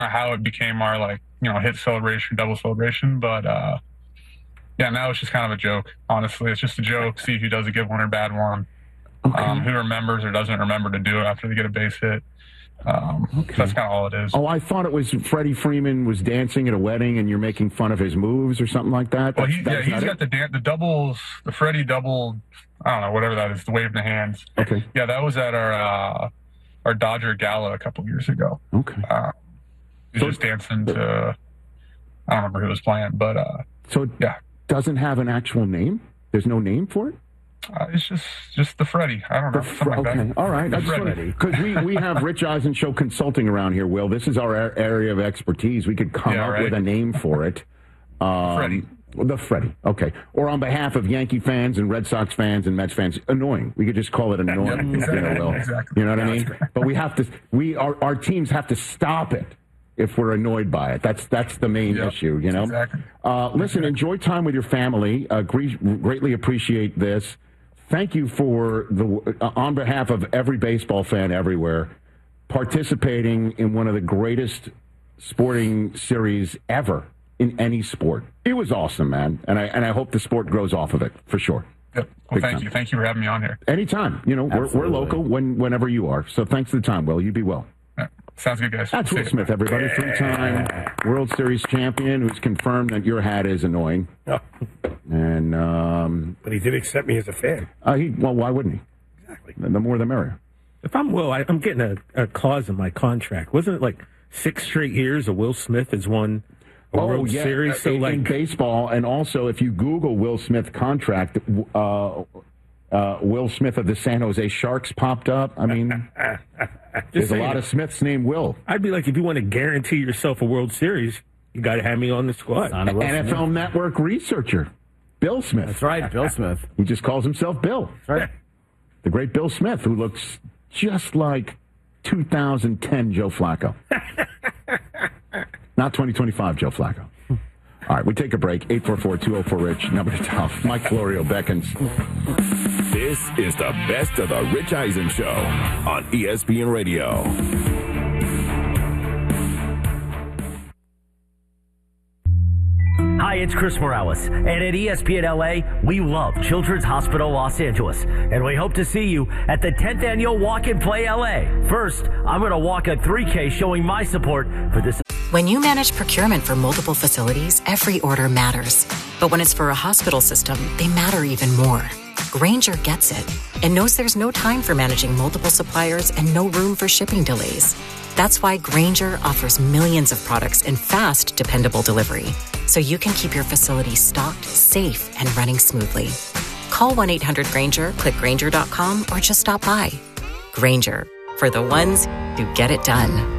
how it became our hit celebration, double celebration, but yeah, now it's just kind of a joke. Honestly, it's just a joke. See who does a good one or bad one. Okay. Who remembers or doesn't remember to do it after they get a base hit. So that's kind of all it is. Oh, I thought it was Freddie Freeman was dancing at a wedding and you're making fun of his moves or something like that. Well, he's got the doubles, the Freddie double. I don't know, whatever that is, the wave in the hands. Okay. Yeah, that was at our Dodger Gala a couple years ago. Okay. He was just dancing to, I don't remember who was playing, but so yeah. Doesn't have an actual name? There's no name for it? It's just the Freddie. I don't know. Something like that. All right. Because we have Rich Eisen Show Consulting around here, Will. This is our area of expertise. We could come up with a name for it. Freddie. The Freddie. Okay. Or on behalf of Yankee fans and Red Sox fans and Mets fans, annoying. We could just call it annoying. Exactly. You know what I mean? But we have to. Our teams have to stop it if we're annoyed by it. That's the main issue. You know. Exactly. Listen. Enjoy time with your family. Greatly appreciate this. Thank you for on behalf of every baseball fan everywhere, participating in one of the greatest sporting series ever in any sport. It was awesome, man, and I hope the sport grows off of it for sure. Yep. Well, thank you. Thank you for having me on here. Anytime. You know, we're local whenever you are. So thanks for the time, Will. You be well. Sounds good, guys. That's Will Smith, everybody. 3-time World Series champion who's confirmed that your hat is annoying. And but he did accept me as a fan. Well, why wouldn't he? Exactly. The more the merrier. If I'm Will, I'm getting a clause in my contract. Wasn't it like 6 straight years of Will Smith has won a World Series? So in baseball, and also if you Google Will Smith contract, Will Smith of the San Jose Sharks popped up. I mean, there's a lot of Smiths named Will. I'd be like, if you want to guarantee yourself a World Series, you got to have me on the squad. NFL Network researcher, Bill Smith. That's right, Bill Smith. He just calls himself Bill. That's right. The great Bill Smith, who looks just like 2010 Joe Flacco. Not 2025 Joe Flacco. All right, we take a break. 844-204-RICH, number to dial. Mike Florio beckons. This is the best of the Rich Eisen Show on ESPN Radio. Hi, it's Chris Morales, and at ESPN LA, we love Children's Hospital Los Angeles, and we hope to see you at the 10th Annual Walk and Play LA. First, I'm going to walk a 3K showing my support for this. When you manage procurement for multiple facilities, every order matters. But when it's for a hospital system, they matter even more. Grainger gets it and knows there's no time for managing multiple suppliers and no room for shipping delays. That's why Grainger offers millions of products in fast, dependable delivery, so you can keep your facility stocked, safe, and running smoothly. Call 1-800-GRAINGER, click Grainger.com, or just stop by. Grainger, for the ones who get it done.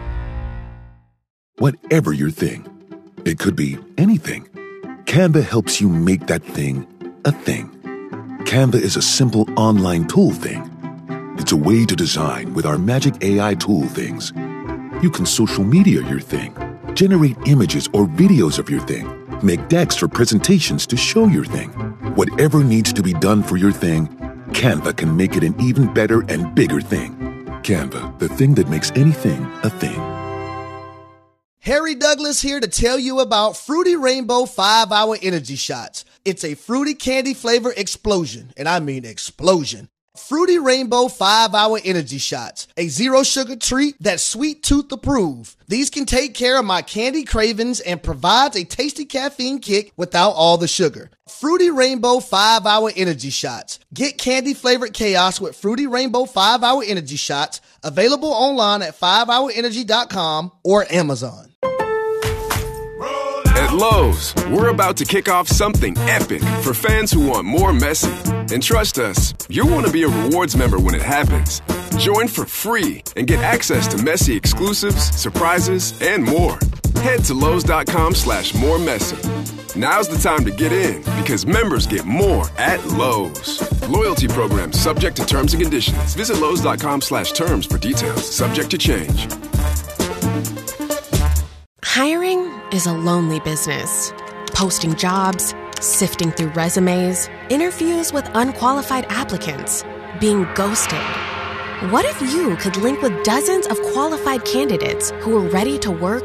Whatever your thing, it could be anything. Canva helps you make that thing a thing. Canva is a simple online tool thing. It's a way to design with our magic AI tool things. You can social media your thing, generate images or videos of your thing, make decks or presentations to show your thing. Whatever needs to be done for your thing, Canva can make it an even better and bigger thing. Canva, the thing that makes anything a thing. Harry Douglas here to tell you about Fruity Rainbow 5-Hour Energy Shots. It's a fruity candy flavor explosion, and I mean explosion. Fruity Rainbow 5-Hour Energy Shots, a zero sugar treat that's sweet tooth approved. These can take care of my candy cravings and provides a tasty caffeine kick without all the sugar. Fruity Rainbow 5-Hour Energy Shots. Get candy flavored chaos with Fruity Rainbow 5-Hour Energy Shots, available online at 5hourenergy.com or Amazon. At Lowe's, we're about to kick off something epic for fans who want more Messi. And trust us, you'll want to be a rewards member when it happens. Join for free and get access to Messi exclusives, surprises, and more. Head to Lowe's.com/moremessi. Now's the time to get in because members get more at Lowe's. Loyalty program subject to terms and conditions. Visit Lowe's.com/terms for details. Subject to change. Hiring is a lonely business. Posting jobs, sifting through resumes, interviews with unqualified applicants, being ghosted. What if you could link with dozens of qualified candidates who are ready to work